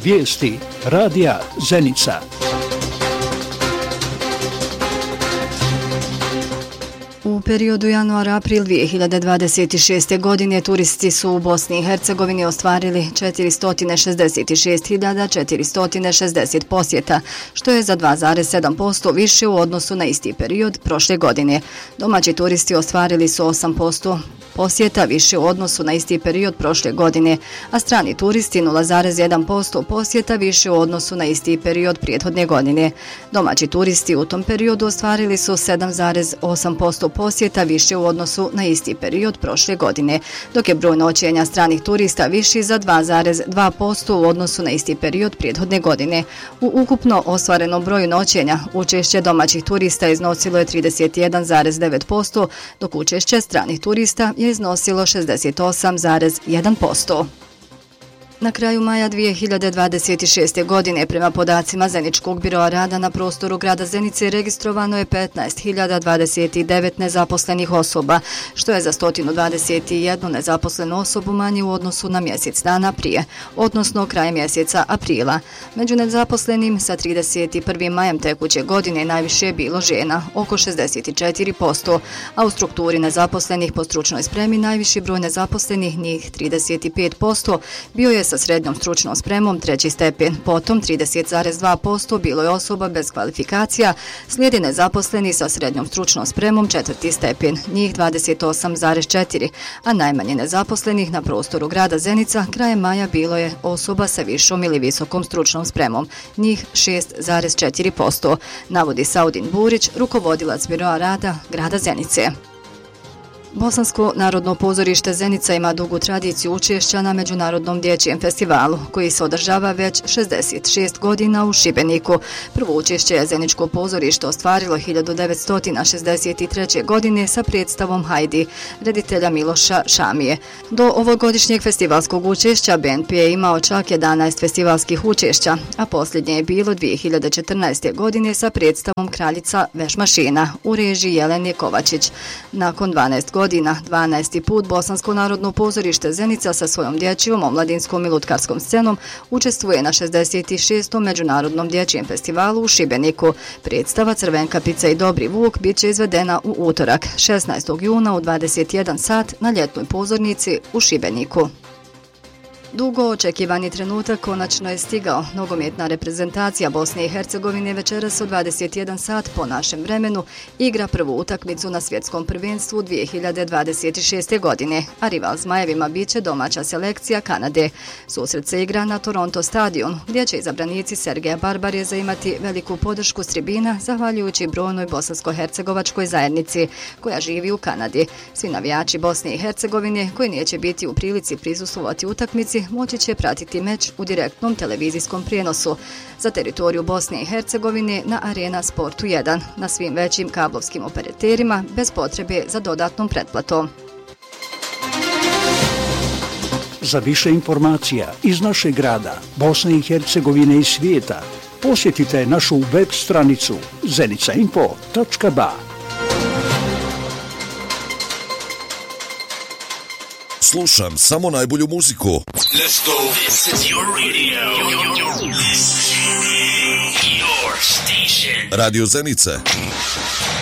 Vijesti radija Zenica. U periodu januar-april 2026. godine turisti su u Bosni i Hercegovini ostvarili 466.460 posjeta, što je za 2,7% više u odnosu na isti period prošle godine. Domaći turisti ostvarili su 8% posjeta više u odnosu na isti period prošle godine, a strani turisti 0,1% posjeta više u odnosu na isti period prethodne godine. Domaći turisti u tom periodu ostvarili su 7,8% posjeta više u odnosu na isti period prošle godine, dok je broj noćenja stranih turista viši za 2,2% u odnosu na isti period prethodne godine. U ukupno ostvarenom broju noćenja učešće domaćih turista iznosilo je 31,9%, dok učešće stranih turista je iznosilo 68,1%. Na kraju maja 2026. godine, prema podacima Zeničkog biroa rada, na prostoru grada Zenice registrovano je 15.029 nezaposlenih osoba, što je za 121 nezaposlenu osobu manje u odnosu na mjesec dana prije, odnosno kraj mjeseca aprila. Među nezaposlenim sa 31. majem tekuće godine najviše je bilo žena, oko 64%, a u strukturi nezaposlenih po stručnoj spremi najviši broj nezaposlenih, njih 35%, bio je sa srednjom stručnom spremom treći stepen, potom 30,2% bilo je osoba bez kvalifikacija, slijedi nezaposleni sa srednjom stručnom spremom četvrti stepen, njih 28,4%, a najmanje nezaposlenih na prostoru grada Zenica krajem maja bilo je osoba sa višom ili visokom stručnom spremom, njih 6,4%, navodi Saudin Burić, rukovodilac biroa rada grada Zenice. Bosansko narodno pozorište Zenica ima dugu tradiciju učešća na Međunarodnom dječjem festivalu, koji se održava već 66 godina u Šibeniku. Prvo učešće je Zeničko pozorište ostvarilo 1963. godine sa predstavom Hajdi, reditelja Miloša Šamije. Do ovogodišnjeg festivalskog učešća BNP je imao čak 11 festivalskih učešća, a posljednje je bilo 2014. godine sa predstavom Kraljica vešmašina u režiji Jelene Kovačić. Nakon 12 godina, 12. put Bosansko narodno pozorište Zenica sa svojom dječjom, omladinskom i lutkarskom scenom učestvuje na 66. Međunarodnom dječjem festivalu u Šibeniku. Predstava Crvenka Pica i Dobri Vuk bit će izvedena u utorak, 16. juna u 21 sat na ljetnoj pozornici u Šibeniku. Dugo očekivani trenutak konačno je stigao. Nogometna reprezentacija Bosne i Hercegovine večeras u 21 sat po našem vremenu igra prvu utakmicu na svjetskom prvenstvu 2026. godine, a rival Zmajevima biće domaća selekcija Kanade. Susret se igra na Toronto stadionu, gdje će izabranici Sergeja Barbarjeza imati veliku podršku s tribina, zahvaljujući brojnoj bosansko-hercegovačkoj zajednici koja živi u Kanadi. Svi navijači Bosne i Hercegovine koji neće biti u prilici prisustvovati utakmici moći će pratiti meč u direktnom televizijskom prijenosu za teritoriju Bosne i Hercegovine na Arena Sportu 1 na svim većim kablovskim operaterima bez potrebe za dodatnom pretplatom. Za više informacija iz našeg grada, Bosne i Hercegovine i svijeta, posjetite našu web stranicu zenicainfo.ba. Slušam samo najbolju muziku. Let's go. This is your radio. This is your station. Radio Zenice.